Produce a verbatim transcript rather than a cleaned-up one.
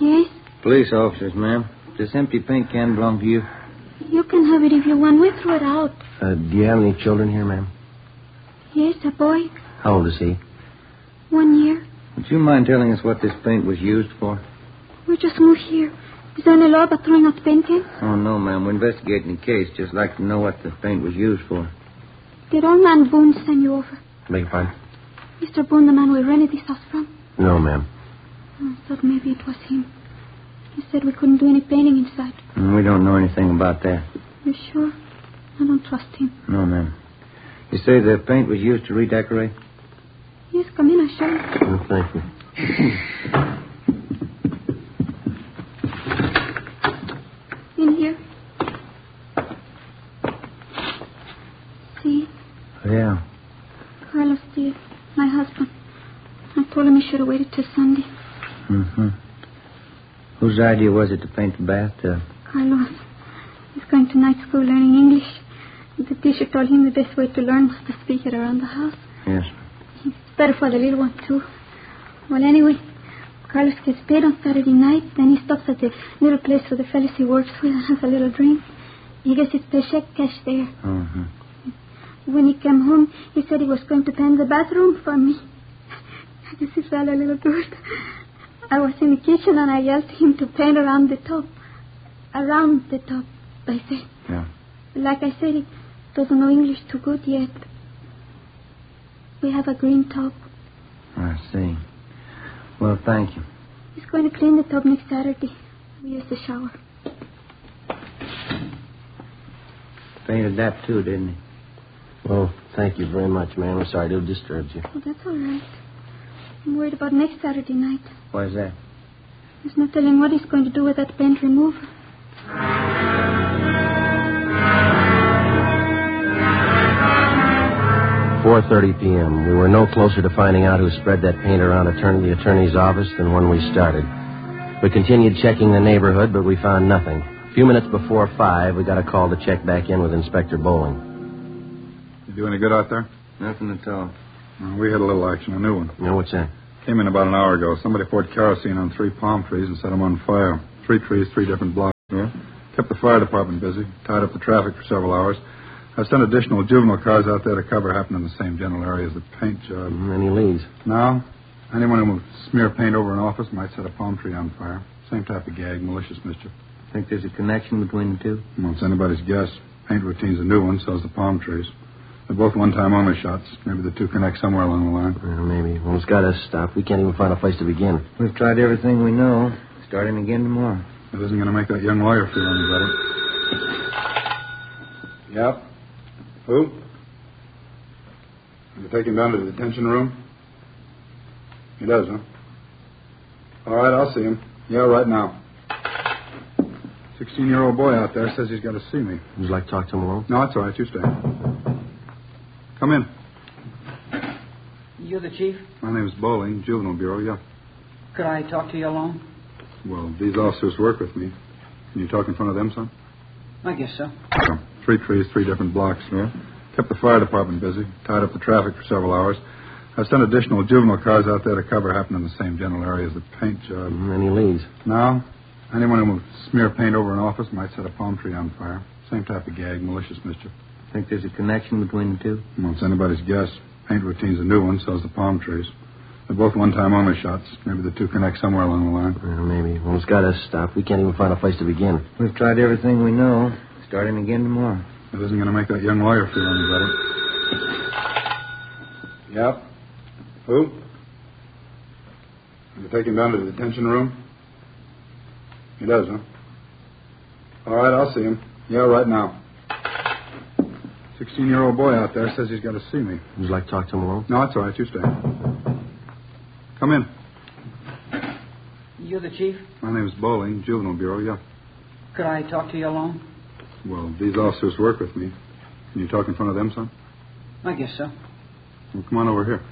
Yes? Police officers, ma'am. This empty paint can belong to you. You can have it if you want. We threw it out. Uh, do you have any children here, ma'am? Yes, a boy. How old is he? One year. Would you mind telling us what this paint was used for? We just moved here. Is there any law about throwing out paint cans? Oh, no, ma'am. We're investigating the case. Just like to know what the paint was used for. Did old man Boone send you over? Beg your pardon? Mister Boone, the man we rented this house from? No, ma'am. I thought maybe it was him. He said we couldn't do any painting inside. And we don't know anything about that. You sure? I don't trust him. No, ma'am. You say the paint was used to redecorate? Yes, come in, I'll show you. Oh, thank you. In here. See? Yeah. Carlos did. My husband. I told him he should have waited till Sunday. Mm-hmm. Whose idea was it to paint the bathtub? Carlos. He's going to night school learning English. The teacher told him the best way to learn was to speak it around the house. Yes. It's better for the little one, too. Well, anyway, Carlos gets paid on Saturday night. Then he stops at the little place where the fellas he works with and has a little drink. He gets his paycheck cash there. Mm-hmm. When he came home, he said he was going to paint the bathroom for me. I guess he felt a little good. I was in the kitchen and I yelled to him to paint around the top. Around the top, I said. Yeah. Like I said, he doesn't know English too good yet. We have a green tub. I see. Well, thank you. He's going to clean the tub next Saturday. We use the shower. Painted that, too, didn't he? Well, thank you very much, ma'am. I'm sorry to have disturbed you. Oh, that's all right. I'm worried about next Saturday night. Why's that? There's no telling what he's going to do with that paint remover. four thirty p.m. We were no closer to finding out who spread that paint around attorney, the attorney's office than when we started. We continued checking the neighborhood, but we found nothing. A few minutes before five, we got a call to check back in with Inspector Bowling. You do any good out there? Nothing at all. Well, we had a little action, a new one. You know, what's that? Came in about an hour ago. Somebody poured kerosene on three palm trees and set them on fire. Three trees, three different blocks. Yeah? Kept the fire department busy. Tied up the traffic for several hours. I've sent additional juvenile cars out there to cover happened in the same general area as the paint job. Mm, any leads? Now, anyone who would smear paint over an office might set a palm tree on fire. Same type of gag, malicious mischief. Think there's a connection between the two? Well, it's anybody's guess. Paint routine's a new one, so's the palm trees. They're both one-time only shots. Maybe the two connect somewhere along the line. Well, maybe. Well, it's got us stopped. We can't even find a place to begin. We've tried everything we know. Starting again tomorrow. That isn't going to make that young lawyer feel any better. Yep. Who? You take him down to the detention room? He does, huh? All right, I'll see him. Yeah, right now. Sixteen-year-old boy out there says he's got to see me. Would you like to talk to him alone? No, it's all right. You stay. Come in. You're the chief? My name's Bowling, Juvenile Bureau, yeah. Could I talk to you alone? Well, these officers work with me. Can you talk in front of them, son? I guess so. So, three trees, three different blocks. Yeah? Kept the fire department busy. Tied up the traffic for several hours. I've sent additional juvenile cars out there to cover happened in the same general area as the paint job. Mm, any leads? Now, anyone who would smear paint over an office might set a palm tree on fire. Same type of gag, malicious mischief. Think there's a connection between the two? Well, it's anybody's guess. Paint routine's a new one, so's the palm trees. They're both one-time only shots. Maybe the two connect somewhere along the line. Well, maybe. Well, it's got us stopped. We can't even find a place to begin. We've tried everything we know. Starting again tomorrow. That isn't going to make that young lawyer feel any better. Yep. Who? You take him down to the detention room? He does, huh? All right, I'll see him. Yeah, right now. Sixteen-year-old boy out there says he's got to see me. Would you like to talk to him alone? No, it's all right. You stay. Come in. You're the chief? My name's Bowling, Juvenile Bureau, yeah. Could I talk to you alone? Well, these officers work with me. Can you talk in front of them, son? I guess so. Well, come on over here.